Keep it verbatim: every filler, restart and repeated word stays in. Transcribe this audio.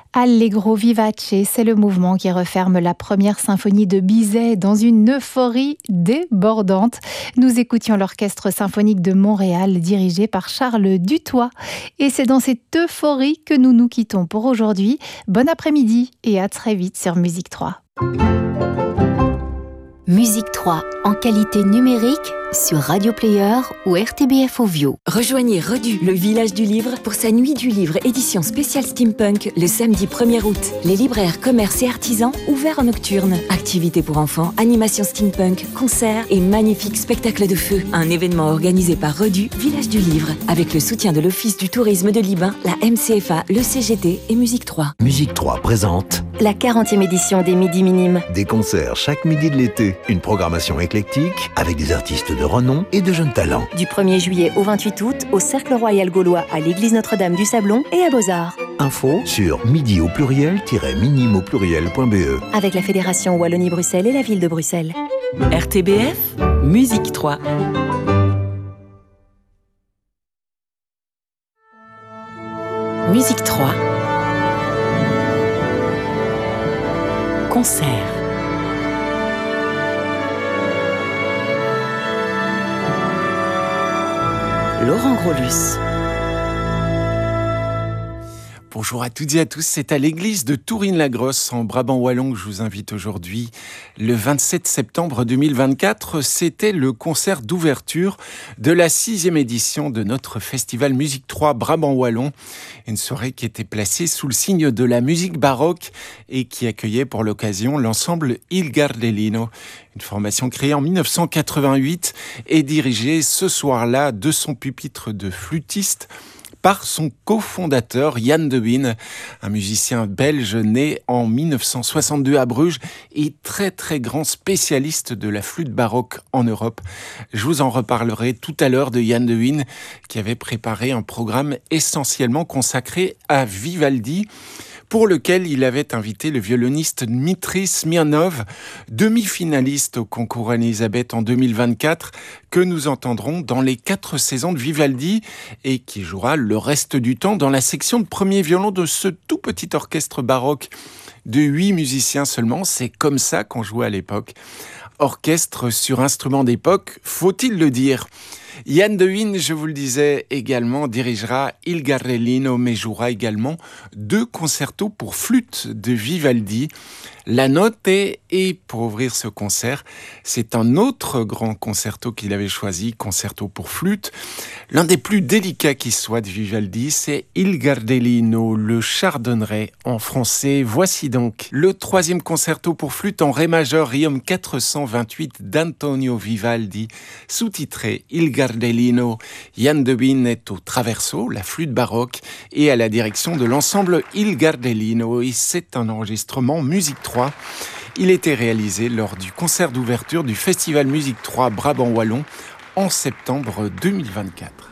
Allegro vivace, c'est le mouvement qui referme la première symphonie de Bizet dans une euphorie débordante. Nous écoutions l'Orchestre symphonique de Montréal dirigé par Charles Dutoit. Et c'est dans cette euphorie que nous nous quittons pour aujourd'hui. Bon après-midi et à très vite sur Musique trois. Musique trois en qualité numérique sur Radio Player ou R T B F Ovio. Rejoignez Redu, le village du livre, pour sa nuit du livre édition spéciale steampunk le samedi premier août. Les libraires, commerces et artisans ouverts en nocturne. Activités pour enfants, animation steampunk, concerts et magnifiques spectacles de feu. Un événement organisé par Redu, village du livre, avec le soutien de l'Office du tourisme de Liban, la M C F A, le C G T et Musique trois. Musique trois présente la quarantième édition des Midis Minimes. Des concerts chaque midi de l'été. Une programmation éclectique avec des artistes de renom et de jeunes talents. Du premier juillet au vingt-huit août, au Cercle Royal Gaulois à l'église Notre-Dame du Sablon et à Beaux-Arts. Info sur midi au pluriel-minime au pluriel.be. Avec la Fédération Wallonie-Bruxelles et la ville de Bruxelles. R T B F, Musique trois. Musique trois. Concert. Laurent Grolus. Bonjour à toutes et à tous, c'est à l'église de Tourine-la-Grosse en Brabant wallon que je vous invite aujourd'hui. Le vingt-sept septembre deux mille vingt-quatre, c'était le concert d'ouverture de la sixième édition de notre festival Musique trois Brabant wallon. Une soirée qui était placée sous le signe de la musique baroque et qui accueillait pour l'occasion l'ensemble Il Gardellino. Une formation créée en dix-neuf cent quatre-vingt-huit et dirigée ce soir-là de son pupitre de flûtiste par son cofondateur Jan de Win, un musicien belge né en dix-neuf cent soixante-deux à Bruges et très très grand spécialiste de la flûte baroque en Europe. Je vous en reparlerai tout à l'heure de Jan de Win qui avait préparé un programme essentiellement consacré à Vivaldi, pour lequel il avait invité le violoniste Dmitri Smirnov, demi-finaliste au concours Anne-Elisabeth en deux mille vingt-quatre, que nous entendrons dans les quatre saisons de Vivaldi et qui jouera le reste du temps dans la section de premier violon de ce tout petit orchestre baroque de huit musiciens seulement. C'est comme ça qu'on jouait à l'époque. Orchestre sur instrument d'époque, faut-il le dire. Jan de Win, je vous le disais également, dirigera Il Gardellino, mais jouera également deux concertos pour flûte de Vivaldi. La Notte, et pour ouvrir ce concert, c'est un autre grand concerto qu'il avait choisi, concerto pour flûte. L'un des plus délicats qui soit de Vivaldi, c'est Il Gardellino, le Chardonneret en français. Voici donc le troisième concerto pour flûte en ré majeur, Requiem quatre cent vingt-huit d'Antonio Vivaldi, sous-titré Il Gardellino. Jan de Win est au traverso, la flûte baroque, et à la direction de l'ensemble Il Gardellino. Et c'est un enregistrement Musique trois. Il était réalisé lors du concert d'ouverture du Festival Musique trois Brabant Wallon en septembre deux mille vingt-quatre.